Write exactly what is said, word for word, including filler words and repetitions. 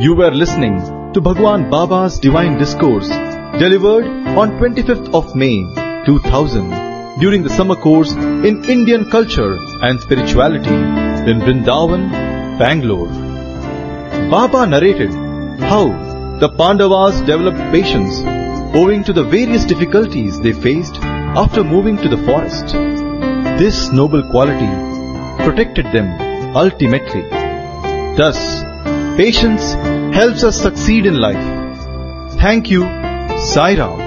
You were listening to Bhagwan Baba's Divine Discourse, delivered on twenty-fifth of May two thousand during the summer course in Indian Culture and Spirituality in Vrindavan, Bangalore. Baba narrated how the Pandavas developed patience owing to the various difficulties they faced after moving to the forest. This noble quality protected them ultimately. Thus, patience helps us succeed in life. Thank you, Sai Ram.